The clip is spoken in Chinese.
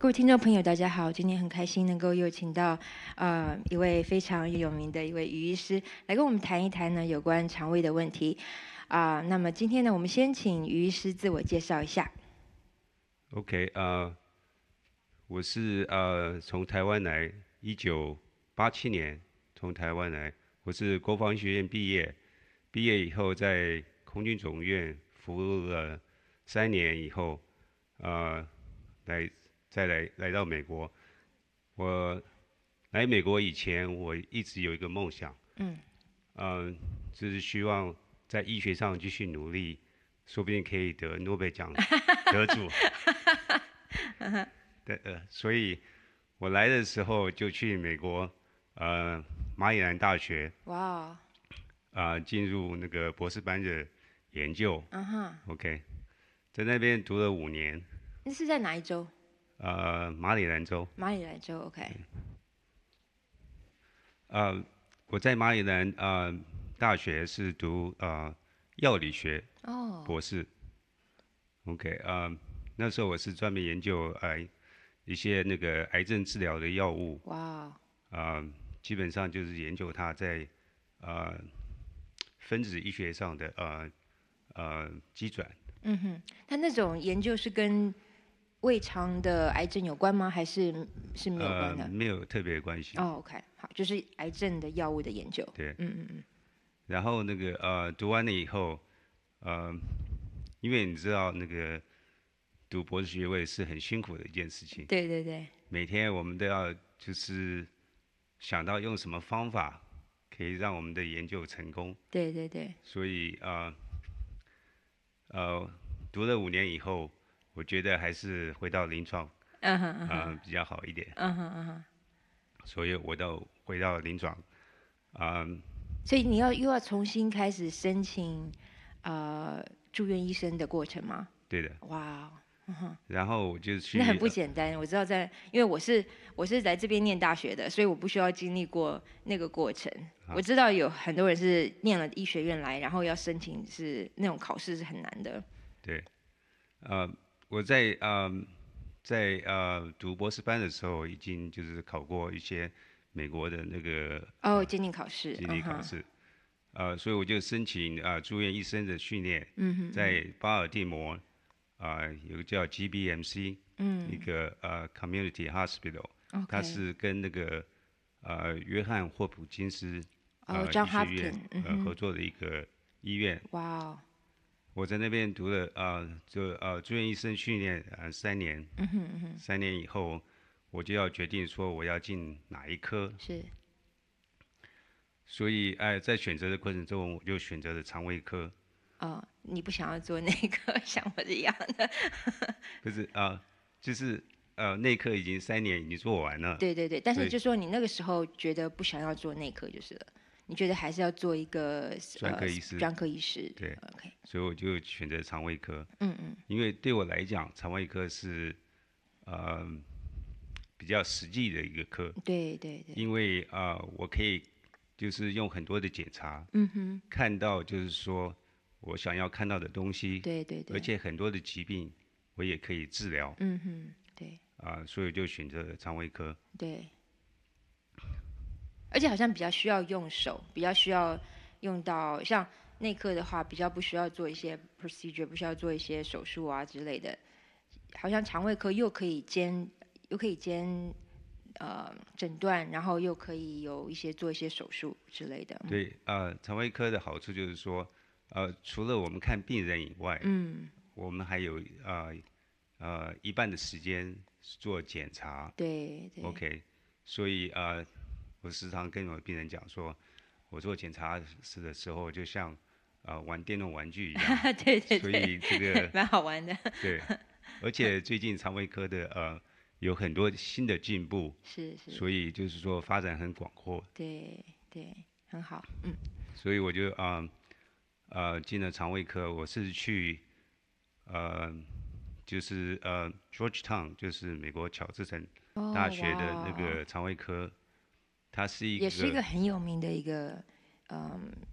各位听众朋友，大家好！今天很开心能够又请到一位非常有名的一位于医师来跟我们谈一谈呢有关肠胃的问题那么今天呢，我们先请于医师自我介绍一下。 OK，我是从台湾来，1987年从台湾来，我是国防医学院毕业，毕业以后在空军总院服务了3年以后，再来到美国。我来美国以前，我一直有一个梦想，就是希望在医学上继续努力，说不定可以得诺贝尔奖得主。对，所以我来的时候就去美国，马里兰大学， 哇进入那个博士班的研究。 哦 OK，在那边读了5年， 那是在哪一州？ 马里兰州。 马里兰州。OK。 我在马里兰大学是读药理学博士。OK，那时候我是专门研究一些那个癌症治疗的药物。 哇基本上就是研究它在分子医学上的机转。 它那种研究是跟胃肠的癌症有关吗？还是没有关的？ 没有特别的关系。 OK， 好，就是癌症的药物的研究。 对，然后那个读完了以后，因为你知道那个读博士学位是很辛苦的一件事情。 对对对。 每天我们都要就是想到用什么方法可以让我们的研究成功。 对对对。 所以读了5年以后，我觉得还是回到临床比较好一点。所以我回到临床。 所以你又要重新开始申请住院医生的过程吗？ 对的。 哇然后我就去。 那很不简单。我知道因为我是来这边念大学的，所以我不需要经历过那个过程。我知道有很多人是念了医学院来，然后要申请是那种考试是很难的。 对，我在读博士班的时候，已经就是考过一些美国的那个监定考试。 监定考试。所以我就申请住院医生的训练。在巴尔的摩有个叫 GBMC，一个Community Hospital，它是跟那个约翰霍普金斯医学院合作的一个医院。 哇我在那边读了住院医生训练3年。3年以后，我就要决定说我要进哪一科。 是。 所以在选择的过程中，我就选择了肠胃科。 你不想要做内科，像我这样的？ 不是就是内科已经3年已经做完了。 对对对，但是就说你那个时候觉得不想要做内科就是了，你觉得还是要做一个专科医师。 专科医师。 对。 OK。 所以我就选择肠胃科。因为对我来讲，肠胃科是比较实际的一个科。 对对对。 因为我可以就是用很多的检查，看到就是说我想要看到的东西。 对对对。 而且很多的疾病我也可以治疗。 对。 所以就选择了肠胃科。 对。而且好像比较需要用手，比较需要用到，像内科的话比较不需要做一些 procedure， 不需要做一些手术之类的。好像肠胃科又可以兼诊断，然后又可以有做一些手术之类的。 对，肠胃科的好处就是说，除了我们看病人以外，我们还有一半的时间做检查。 对对。 OK， 所以我时常跟我的病人讲说，我做检查室的时候就像玩电动玩具一样。 对对对。 所以这个蛮好玩的。 对，而且最近肠胃科的有很多新的进步。 是。 所以就是说发展很广阔。 对对，很好。 所以我就进了肠胃科。我是去就是Georgetown， 就是美国乔治城大学的那个肠胃科。它是也是一个很有名的一个